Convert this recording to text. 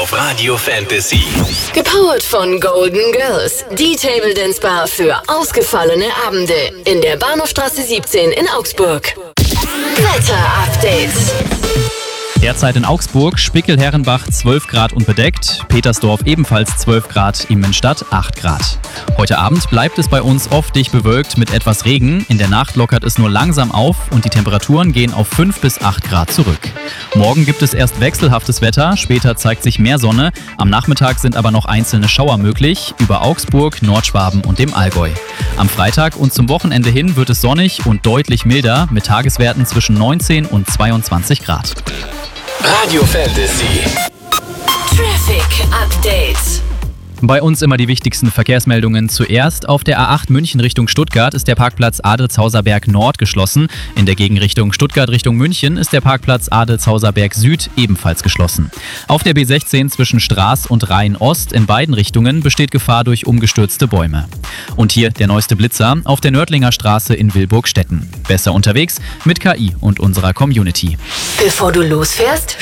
auf Radio Fantasy. Gepowert von Golden Girls, die Table Dance Bar für ausgefallene Abende in der Bahnhofstraße 17 in Augsburg. Wetter-Update. Derzeit in Augsburg, Spickel-Herrenbach 12 Grad und bedeckt, Petersdorf ebenfalls 12 Grad, Immenstadt 8 Grad. Heute Abend bleibt es bei uns oft dicht bewölkt mit etwas Regen. In der Nacht lockert es nur langsam auf und die Temperaturen gehen auf 5 bis 8 Grad zurück. Morgen gibt es erst wechselhaftes Wetter, später zeigt sich mehr Sonne. Am Nachmittag sind aber noch einzelne Schauer möglich über Augsburg, Nordschwaben und dem Allgäu. Am Freitag und zum Wochenende hin wird es sonnig und deutlich milder mit Tageswerten zwischen 19 und 22 Grad. Radio Fantasy. Traffic Update. Bei uns immer die wichtigsten Verkehrsmeldungen. Zuerst auf der A8 München Richtung Stuttgart ist der Parkplatz Adelshauser Berg Nord geschlossen. In der Gegenrichtung Stuttgart Richtung München ist der Parkplatz Adelshauser Berg Süd ebenfalls geschlossen. Auf der B16 zwischen Straß und Rhein Ost in beiden Richtungen besteht Gefahr durch umgestürzte Bäume. Und hier der neueste Blitzer auf der Nördlinger Straße in Wilburg-Stetten. Besser unterwegs mit KI und unserer Community. Bevor du losfährst,